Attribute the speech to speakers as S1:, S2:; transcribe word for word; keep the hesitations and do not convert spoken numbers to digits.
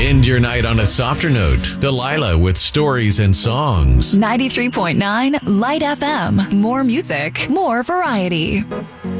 S1: End your night on a softer note. Delilah with stories and songs.
S2: ninety-three point nine Light F M. More music, more variety.